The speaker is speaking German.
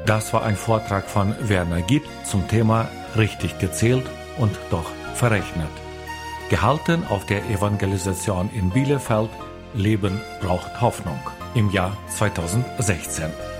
Das war ein Vortrag von Werner Gitt zum Thema Richtig gezählt und doch verrechnet. Gehalten auf der Evangelisation in Bielefeld, Leben braucht Hoffnung im Jahr 2016.